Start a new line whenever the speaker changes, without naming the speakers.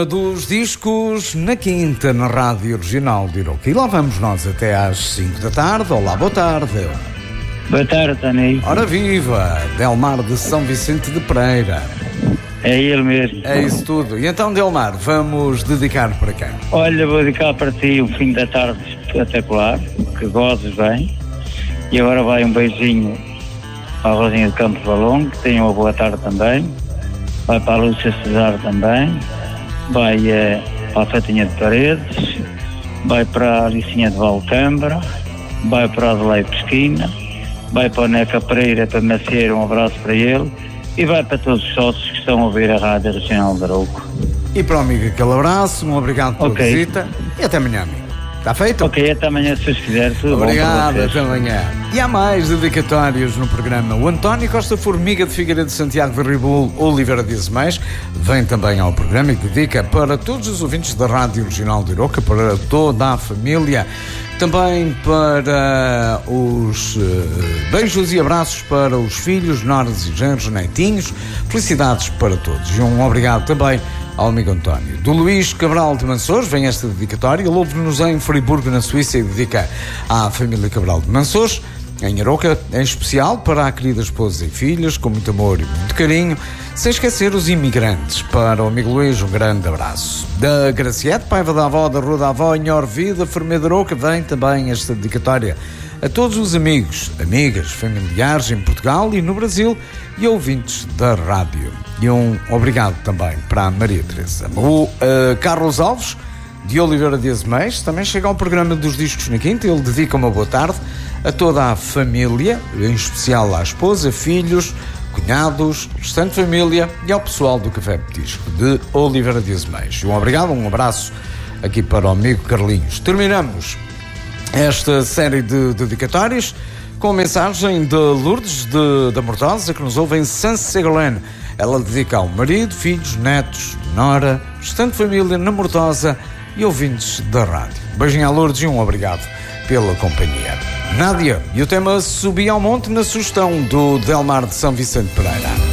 Dos discos na quinta, na Rádio Regional de Iroca. E lá vamos nós até às 5 da tarde. Olá, boa tarde.
Boa tarde, Tony.
Ora viva, Delmar de São Vicente de Pereira.
É ele mesmo.
É isso tudo. E então, Delmar, vamos dedicar para quem?
Olha, vou dedicar para ti um fim da tarde espetacular, que gozes bem. E agora vai um beijinho para a Rosinha de Campos Valongo, que tenha uma boa tarde também. Vai para a Lúcia Cesar também. Vai para a Fatinha de Paredes, vai para a Alicinha de Valcambra, vai para a Adelaide Pesquina, vai para o Neca Pereira, para Macieira, um abraço para ele, e vai para todos os sócios que estão a ouvir a Rádio Regional de Arouca.
E para o amigo aquele abraço, um obrigado pela visita e até amanhã, amigo. Está feito?
Ok, até amanhã, se os quiser. Tudo
obrigado,
bom
até amanhã. E há mais dedicatórios no programa. O António Costa Formiga de Figueiredo de Santiago de Ribul, Oliveira de Azeméis, vem também ao programa e dedica para todos os ouvintes da Rádio Regional de Iroca, para toda a família, também para os beijos e abraços para os filhos, noras e genros, netinhos. Felicidades para todos. E um obrigado também ao amigo António. Do Luís Cabral de Mansores vem esta dedicatória. Ele ouve-nos em Friburgo, na Suíça, e dedica à família Cabral de Mansores, em Arouca, em especial para a querida esposa e filhas, com muito amor e muito carinho, sem esquecer os imigrantes. Para o amigo Luís, um grande abraço. Da Graciete, Paiva da Avó, da Rua da Avó, em Orvida, Fermeira de Arouca, vem também esta dedicatória a todos os amigos, amigas, familiares em Portugal e no Brasil e ouvintes da rádio. E um obrigado também para a Maria Teresa. O Carlos Alves, de Oliveira de Azeméis, também chega ao programa dos discos na quinta. Ele dedica uma boa tarde a toda a família, em especial à esposa, filhos, cunhados, restante família e ao pessoal do Café Petisco de Oliveira de Azeméis. Um obrigado, um abraço aqui para o amigo Carlinhos. Terminamos esta série de dedicatórios com a mensagem de Lourdes da Mortosa, que nos ouve em Saint-Ségolène. Ela dedica ao marido, filhos, netos, nora, restante família na Mortosa e ouvintes da rádio. Beijinho a Lourdes e um obrigado pela companhia. Nádia, e o tema Subi ao Monte, na sugestão do Delmar de São Vicente Pereira.